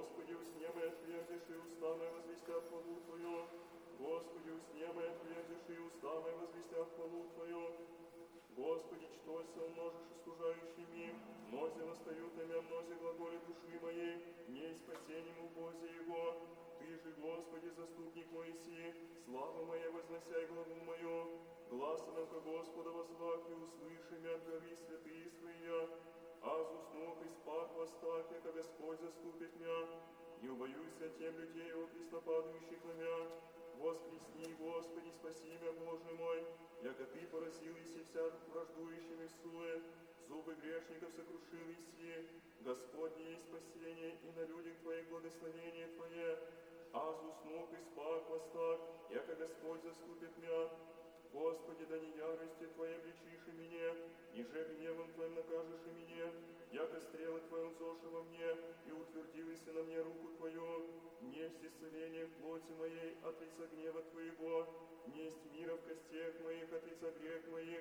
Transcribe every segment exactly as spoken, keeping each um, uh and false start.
Господи, усне мы отверзишь, и уста мои возвестят хвалу Твою. Господи, усне мы отверзишь, и уста мои возвестят хвалу Твою. Господи, чтося умножишь искушающими, мнози настают на меня, мнози глаголи души моей, не спасением у Бозе Его. Ты же, Господи, заступник Моисей, слава моя, возносяй главу мою. Гласом ко Господа возвах и услыши меня от горы святые свои. Аз уснух и спах восстах, яко Господь заступит меня. Не убоюся тем людей, от листопадающих на меня. Воскресни, Господи, спаси меня, Боже мой, яко Ты поразил иси вся враждующими суе, зубы грешников сокрушил иси. Господне есть спасение, и на людях Твоих благословение Твое. Аз уснух и спах восстах, яко Господь заступит меня. Господи, да не ярости Твоей обличишь и меня, ниже гневом Твоим накажешь и меня, яко стрелы Твои унзоши во мне, и утвердилась на мне руку Твою. Несть исцеление в плоти моей от лица гнева Твоего, несть мира в костях моих от лица грех моих.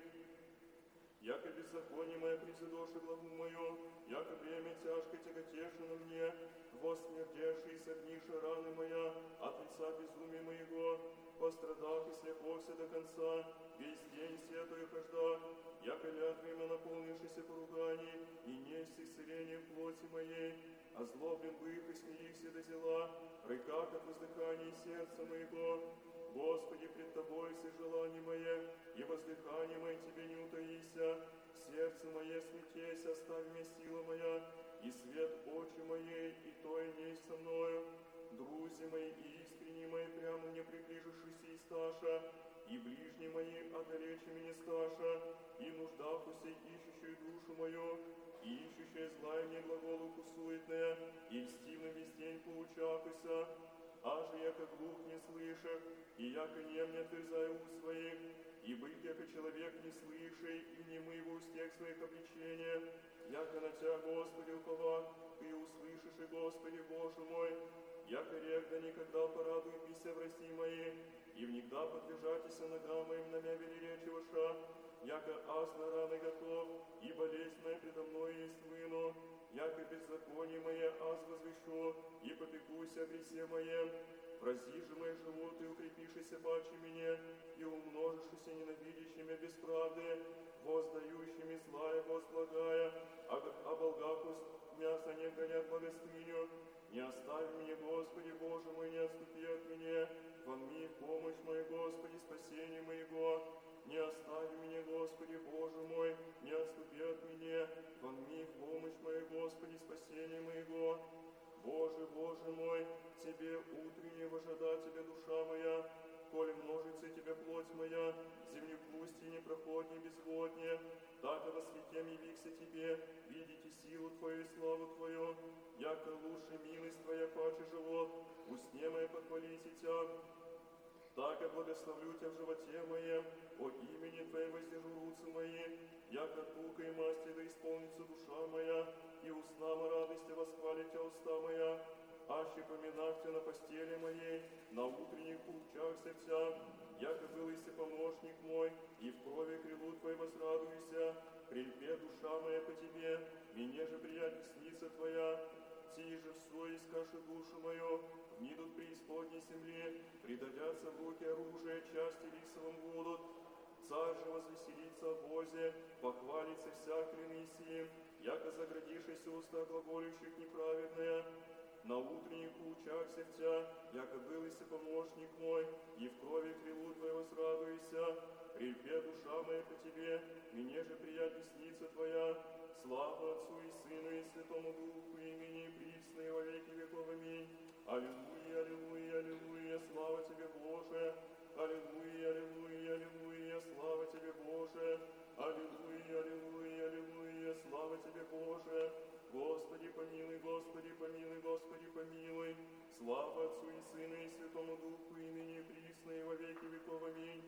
Яко беззаконие мое призадоши главу мою, яко бремя тяжко тяготеше на мне, восмердевши и согниша раны моя от лица безумия моего. Пострадав и слепохся до конца, весь день сетую хожда, яко лятвами наполнившийся поруганий, и несть исцеление в плоти моей, озлоблен быв и смеихся до зела, рыках от воздыханий сердца моего. Господи, пред Тобой все желание мое, и воздыхание мое Тебе не утаися. Сердце мое смятесь, оставь мне сила моя, и свет очи моей, и то и несть со мною. Друзья мои и искренние мои прямо не приближившись и сташа, и ближние мои одалече меня сташа, и нуждавшуюся ищущую душу мою, и ищущая злая мне глаголу суетная, и льстивым весь день поучахуся. Аже яко глух не слышах, и яко нем не отверзаю уст своих, и быть яко человек не слышай, и не мы в устех своих обличения, яко на Тя, Господи, уповах, Ты услышишь, и Господи, Боже мой, яко рек, да никогда порадуй пися в России моей, и внегда подлежатися ногам моим на мя вели речи ваша, яко аз на раны готов, и болезнь моя предо мной есть выну, яко беззаконие мое аз возвещу, и попекуся о гресе моем. Врази же мои живот, и укрепишися паче меня, и умножишься ненавидящими без правды, воздающими злая, возблагая, оболгав уст мясо не гонят благостыню. Не оставь меня, Господи, Боже мой, не отступи от меня, вонми помощь моя, Господи, спасение моего. Не оставь меня, Господи, Боже мой, не отступи от меня, вонми помощь моя, Господи, спасение моего. Боже, Боже мой, Тебе утренне вожда Тебя душа моя, коли множится Тебя плоть моя, землепустие непроходнее безводнее, так и во свете явихся Тебе, видите силу Твою и славу Твою, яко лучше милость Твоя паче живот, усне мое похвалите Тя. Так я благословлю Тя в животе моем, о имени Твоем воздержу руцы мои, яко тука и масти да исполнится душа моя, и устнама радости восхвалит Тя уста моя, аще поминах Тя на постели моей, на утренних путях сердца, яко был иси помощник мой, и в крови крилу Твоей возрадуйся, прильпе душа моя по Тебе, мне же приятель снится Твоя. Ти же в свой искаши душу мою, внидут преисподней земли, предадятся в руки оружия, части лисовым будут. Царь же возвеселится о Бозе, похвалится всяк клянися, яко заградишися уста глаголющих неправедная. На утренних лучах сердца, яко был иси помощник мой, и в крови крилу Твоей возрадуйся. Прильпе душа моя по Тебе, мне же приятель снится Твоя. Слава Отцу и Сыну и Святому Духу, имени присно и во веки веков. Аминь. Аллилуйя, аллилуйя, аллилуйя, слава Тебе, Боже. Аллилуйя, аллилуйя, аллилуйя, слава Тебе, Боже. Аллилуйя, аллилуйя, аллилуйя, слава Тебе, Боже. Господи, помилуй, Господи, помилуй, Господи, помилуй. Слава Отцу и Сыну и Святому Духу, имени присно и во веки веков. Аминь.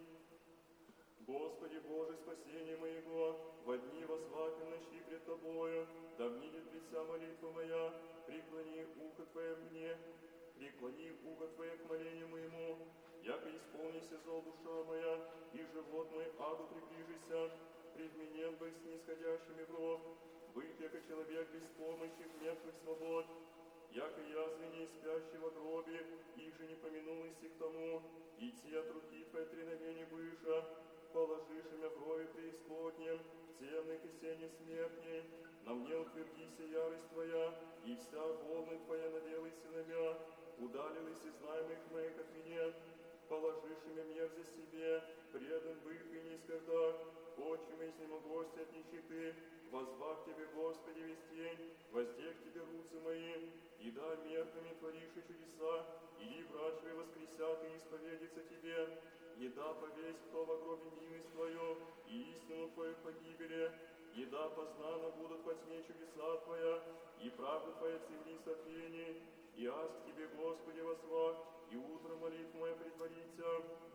Господи Боже, спасение моего, во дни возвака ночи пред Тобою, да внидит лица молитва моя, преклони ухо Твое мне, преклони ухо Твое к молению моему, яко исполнися зол душа моя, и живот мой аду приближися, пред менем бы с нисходящими в ров, быть, яко человек без помощи в мертвых свобод, яко язве ныне спящего гробе, их же не помянулось и к тому, идти от руки Твоей треновения быша, положишь имя в крови преисподнем, в темных и сене смертней, на мне утвердися ярость Твоя, и вся волны Твоя наделайся намя, удалилась из знаемых моих от меня, положишь имя мерзость себе, предан бых и нискогда, отчим изнемогости от нищеты, возвав Тебе, Господи, весь день, воздех Тебе руцы мои, и да мертвыми творишь и чудеса, и врач Твой воскресят и исповедится Тебе, еда повесь, кто во гробе милость Твою, и истину Твою в погибели, еда познана будут во тьме чудеса Твоя, и правда Твоя в земли сотворении, и аз к Тебе, Господи, возвах, и утром молитву моя притворится.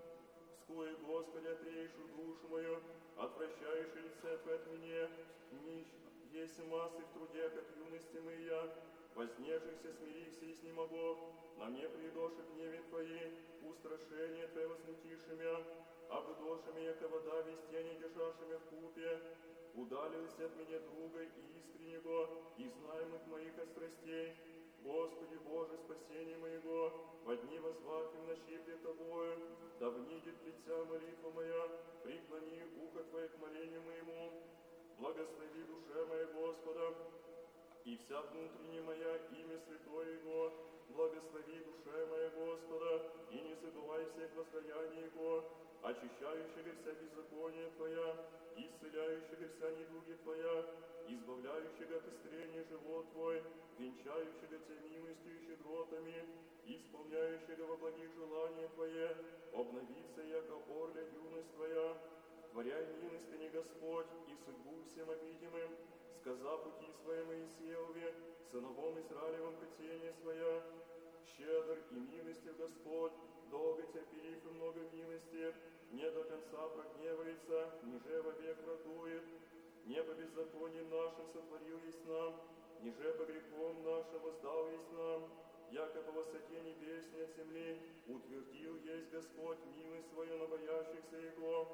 Вскуй, Господи, отреешь душу мою, отвращаешь лице Твое от меня, нищ есть массы в труде, как юности моя, вознежихся, смирихся и снемогу, на мне придоши гневе Твои, устрашение Твое возмутиши мя, обдоши меня, яко вода везде не держаши мя в купе, удалились от меня друга и искреннего, и знаемых моих от страстей. Господи Боже, спасение моего, во дни возвах и в ночи пред Тобою, да внидит пред Тя молитва моя, преклони ухо Твое к молению моему, благослови душе моя Господа, и вся внутренняя моя имя святое Его, благослови душе моя Господа, и не забывай всех воздаяний Его, очищающего вся беззакония Твоя, исцеляющего вся недуги Твоя, избавляющего от истрения живот Твой, венчающего Тебя милостью и щедротами, исполняющего во благих желания Твое, обновиться, яко орля юность Твоя, творяй милостыни Господь, и судьбу всем обидимым, сказав пути свои Моисееве, сыновом Израилевым хотение своя, щедр и милостив Господь, долго терпелив и много милости, не до конца прогневается, ниже вовек радует, не по беззакониям нашим сотворил есть нам, ниже по грехом нашим воздал есть нам, яко по высоте небесней от земли утвердил есть Господь милость свою на боящихся Его.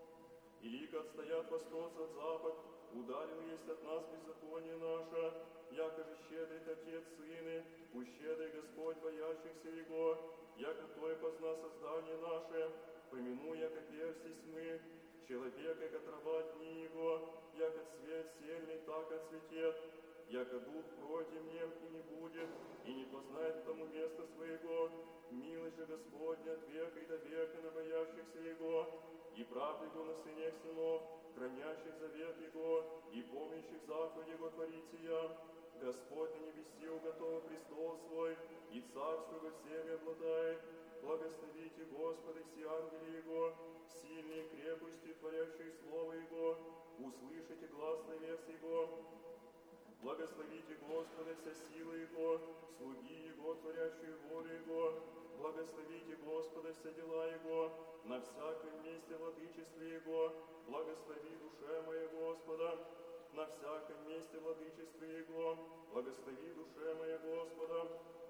И лик отстоят восток от запад, удалил есть от нас беззаконие наше, яко же щедрый Отец Сыны, ущедрый Господь боящихся Его, яко Той позна создание наше, помяну, яко перстись мы, человека, яко трава дни Его, яко цвет сельный, так отцветет, яко дух против нем и не будет, и не познает тому место своего, милость же Господня от века и до века на боящихся Его, и правда Его на сынях сынов, хранящих завет Его, и помнящих заповеди Его творите я. Господь на небеси уготовил престол свой, и царство во всеми обладает. Благословите Господа все ангели Его, сильные крепости, творящие слово Его, услышите глас вес Его. Благословите Господа вся сила Его, слуги Его, творящие волю Его. Благословите Господа все дела Его, на всяком месте владычестве Его. Благослови душе моя Господа, на всяком месте владычестве Его. Благослови душе моя Господа.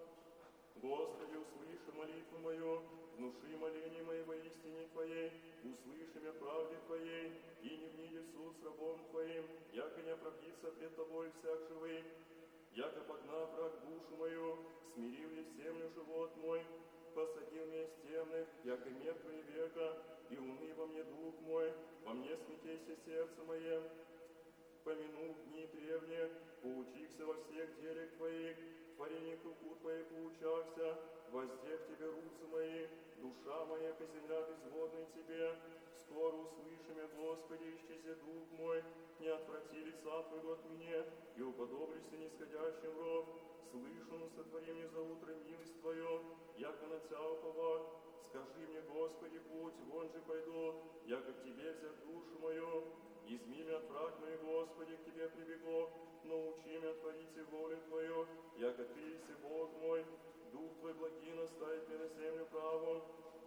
Господи, услыши молитву мою, внуши моление моей во истине Твоей, услыши меня правде Твоей, и не вниди в суд с рабом Твоим, яко не оправдится пред Тобой всяк живый. Яко погнав враг душу мою, смирил я землю живот мой, посадил меня из темных, яко мертвые века, и уны во мне дух мой, во мне смятейся сердце мое. Помянув дни древние, поучихся во всех делях Твоих, творениях руку Твоей поучахся, воздех Тебе руцы мои, душа моя, ко земля безводной Тебе. Скоро услыши меня, Господи, исчези дух мой, не отврати лица Твоего от меня, и уподоблюся нисходящим в ров. Слышу, но сотвори мне за утро милость Твою, яко на Тя уповах. Скажи мне, Господи, путь, вон же пойду, яко к Тебе взяв душу мою. Изми меня от враг мой, Господи, к Тебе прибегу, научи меня творить волю Твою, яко Ты есть Бог мой. Дух Твой благи наставит меня на землю праву.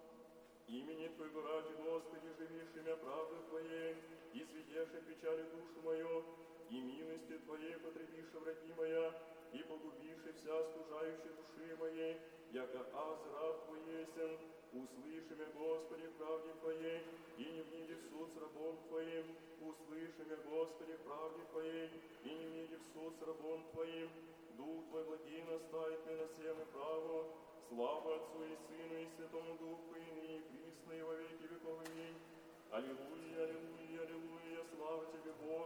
Имени Твоего ради, Господи, живишь имя правды Твоей, изведешь от печали душу мою, и милостью Твоей потребишь враги моя, и погубишь вся стужающая души моей, яко аз раб Твой есен. Услыши меня, Господи, в правде Твоей, и не вниди в суд с рабом Твоим. Услыши услышим, я, Господи, в правде Твоей, и не видев суд с рабом Твоим. Дух Твой благий наставит мне на всем и право. Слава Отцу и Сыну и Святому Духу, и ныне и присно, и во веки веков. Аминь. Аллилуйя, аллилуйя, аллилуйя, слава Тебе, Бог.